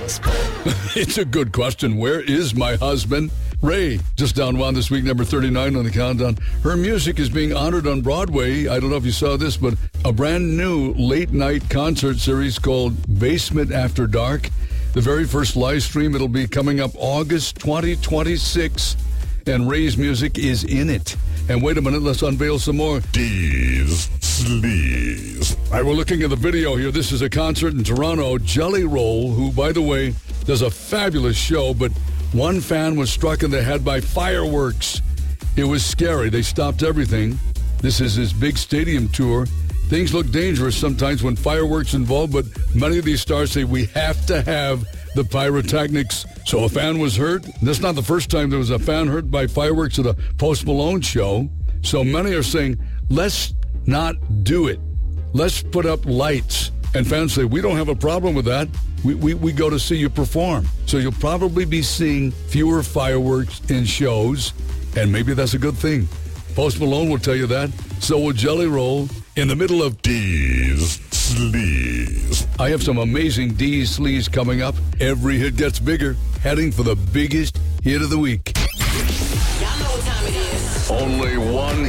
It's a good question. Where is my husband? Ray, just down one this week, number 39 on the countdown. Her music is being honored on Broadway. I don't know if you saw this, but a brand new late-night concert series called Basement After Dark. The very first live stream, it'll be coming up August 2026, and Ray's music is in it. And wait a minute, let's unveil some more. D's Sleaze. All right, we're looking at the video here. This is a concert in Toronto. Jelly Roll, who, by the way, does a fabulous show, but one fan was struck in the head by fireworks. It was scary. They stopped everything. This is his big stadium tour. Things look dangerous sometimes when fireworks involved, but many of these stars say we have to have the pyrotechnics. So a fan was hurt. That's not the first time there was a fan hurt by fireworks at a Post Malone show. So many are saying, let's not do it. Let's put up lights. And fans say, we don't have a problem with that. We go to see you perform. So you'll probably be seeing fewer fireworks in shows, and maybe that's a good thing. Post Malone will tell you that. So will Jelly Roll in the middle of D's Sleaze. I have some amazing D's Sleaze coming up. Every hit gets bigger, heading for the biggest hit of the week. Y'all know what time it is. Only one